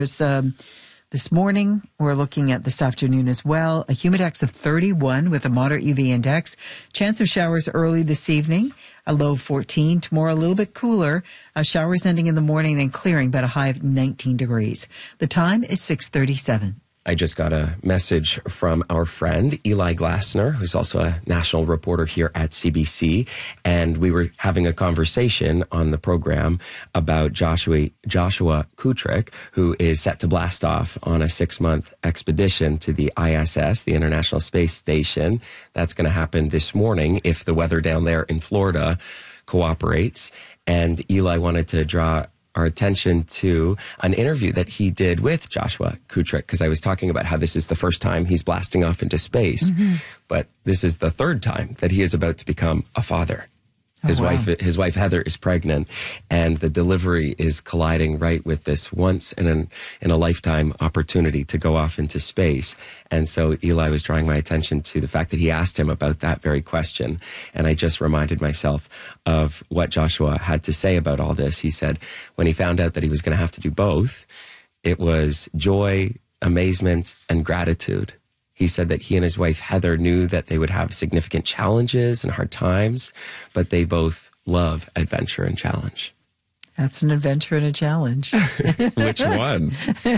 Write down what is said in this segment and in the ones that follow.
This morning, we're looking at this afternoon as well. A humidex of 31 with a moderate UV index. Chance of showers early this evening, a low of 14. Tomorrow, a little bit cooler. Showers ending in the morning and clearing, but a high of 19 degrees. The time is 6:37. I just got a message from our friend, Eli Glasner, who's also a national reporter here at CBC. And we were having a conversation on the program about Joshua Kutrick, who is set to blast off on a 6-month expedition to the ISS, the International Space Station. That's going to happen this morning if the weather down there in Florida cooperates. And Eli wanted to draw our attention to an interview that he did with Joshua Kutrick, because I was talking about how this is the first time he's blasting off into space, but this is the third time that he is about to become a father. His wife Heather is pregnant, and the delivery is colliding right with this once in a lifetime opportunity to go off into space. And so Eli was drawing my attention to the fact that he asked him about that very question. And I just reminded myself of what Joshua had to say about all this. He said when he found out that he was going to have to do both, it was joy, amazement, and gratitude. He said that he and his wife, Heather, knew that they would have significant challenges and hard times, but they both love adventure and challenge. That's an adventure and a challenge. Which one?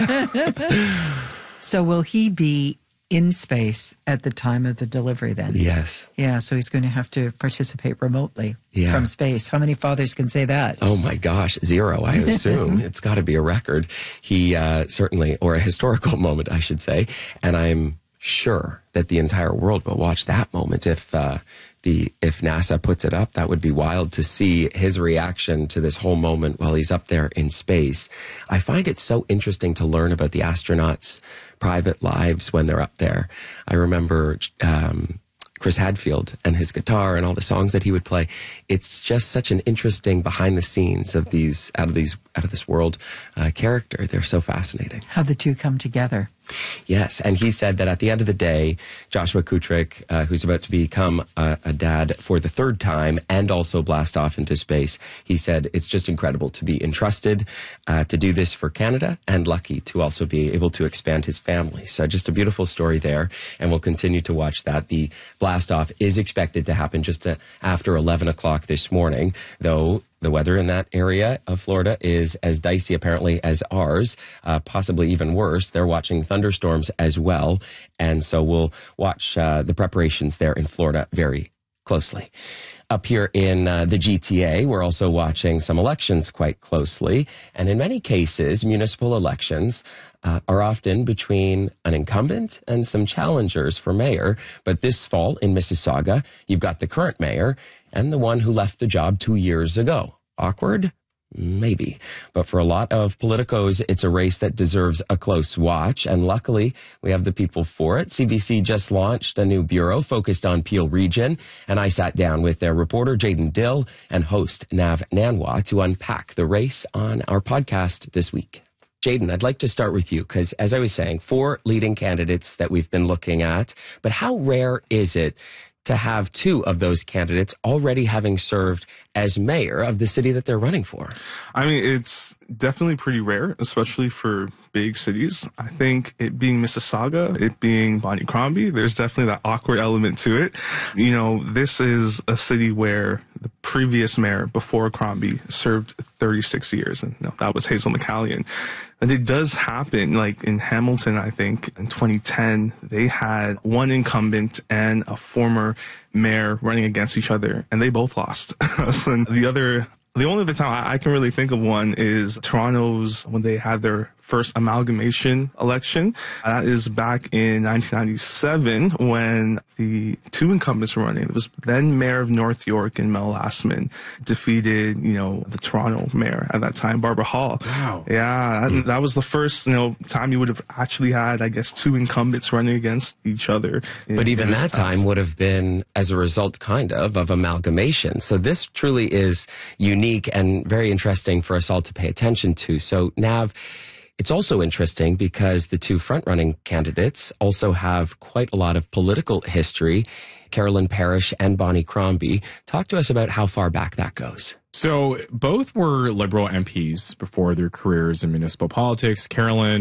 So will he be in space at the time of the delivery then? Yes. Yeah, so he's going to have to participate remotely from space. How many fathers can say that? Oh my gosh, 0, I assume. It's got to be a record. He certainly, or a historical moment, I should say, and I'm sure that the entire world will watch that moment. If NASA puts it up, that would be wild to see his reaction to this whole moment while he's up there in space. I find it so interesting to learn about the astronauts' private lives when they're up there. I remember Chris Hadfield and his guitar and all the songs that he would play. It's just such an interesting behind the scenes of these out of this world character. They're so fascinating. How the two come together. Yes, and he said that at the end of the day, Joshua Kutrick, who's about to become a dad for the third time and also blast off into space, he said it's just incredible to be entrusted to do this for Canada and lucky to also be able to expand his family. So just a beautiful story there, and we'll continue to watch that. The blast off is expected to happen just after 11 o'clock this morning, though the weather in that area of Florida is as dicey, apparently, as ours, possibly even worse. They're watching thunderstorms as well. And so we'll watch the preparations there in Florida very closely. Up here in the GTA, we're also watching some elections quite closely. And in many cases, municipal elections are often between an incumbent and some challengers for mayor. But this fall in Mississauga, you've got the current mayor and the one who left the job 2 years ago. Awkward? Maybe. But for a lot of politicos, it's a race that deserves a close watch. And luckily, we have the people for it. CBC just launched a new bureau focused on Peel Region. And I sat down with their reporter, Jayden Dill, and host Nav Nanwa to unpack the race on our podcast this week. Jayden, I'd like to start with you because, as I was saying, 4 leading candidates that we've been looking at. But how rare is it to have 2 of those candidates already having served as mayor of the city that they're running for? I mean, it's definitely pretty rare, especially for big cities. I think it being Mississauga, it being Bonnie Crombie, there's definitely that awkward element to it. You know, this is a city where the previous mayor before Crombie served 36 years, and that was Hazel McCallion. And it does happen, like in Hamilton, I think, in 2010, they had one incumbent and a former mayor running against each other, and they both lost. So the only other time I can really think of one is Toronto's, when they had their first amalgamation election. That is back in 1997 when the 2 incumbents were running. It was then Mayor of North York and Mel Lastman defeated, the Toronto mayor at that time, Barbara Hall. Wow. Yeah, that was the first, time you would have actually had, I guess, 2 incumbents running against each other. But even that time would have been as a result, kind of amalgamation. So this truly is unique and very interesting for us all to pay attention to. So, Nav, it's also interesting because the 2 front-running candidates also have quite a lot of political history. Carolyn Parrish and Bonnie Crombie. Talk to us about how far back that goes. So both were Liberal MPs before their careers in municipal politics. Carolyn